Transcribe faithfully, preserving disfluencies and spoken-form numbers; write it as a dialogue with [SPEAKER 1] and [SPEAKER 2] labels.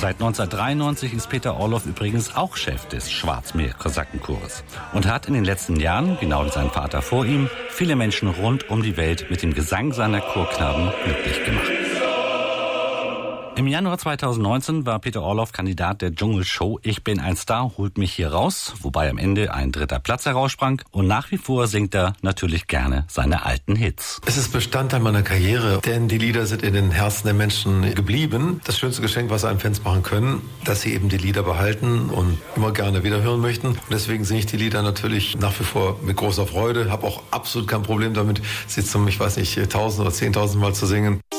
[SPEAKER 1] Seit neunzehnhundertdreiundneunzig ist Peter Orloff übrigens auch Chef des Schwarzmeer-Kosakenchores und hat in den letzten Jahren, genau wie sein Vater vor ihm, viele Menschen rund um die Welt mit dem Gesang seiner Chorknaben glücklich gemacht. Im Januar zweitausendneunzehn war Peter Orloff Kandidat der Dschungelshow Ich bin ein Star, holt mich hier raus, wobei am Ende ein dritter Platz heraussprang. Und nach wie vor singt er natürlich gerne seine alten Hits.
[SPEAKER 2] Es ist Bestandteil meiner Karriere, denn die Lieder sind in den Herzen der Menschen geblieben. Das schönste Geschenk, was einem Fans machen können, dass sie eben die Lieder behalten und immer gerne wieder hören möchten. Und deswegen singe ich die Lieder natürlich nach wie vor mit großer Freude, habe auch absolut kein Problem damit, sie zum, ich weiß nicht, tausend oder zehntausend Mal zu singen.